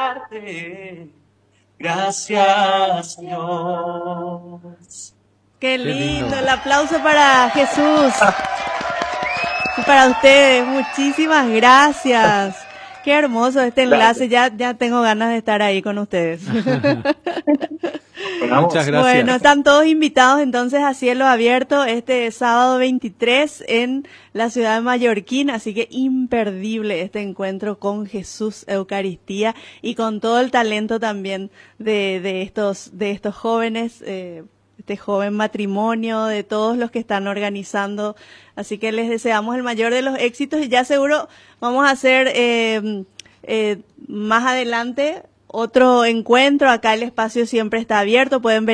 darte. Gracias, Dios. Qué lindo, el aplauso para Jesús y para ustedes, muchísimas gracias. Qué hermoso este enlace, ya tengo ganas de estar ahí con ustedes. Muchas gracias. Bueno, están todos invitados entonces a Cielo Abierto este sábado 23 en la ciudad de Mallorquín, así que imperdible este encuentro con Jesús, Eucaristía y con todo el talento también de estos jóvenes, este joven matrimonio, de todos los que están organizando. Así que les deseamos el mayor de los éxitos y ya seguro vamos a hacer más adelante otro encuentro. Acá el espacio siempre está abierto, pueden venir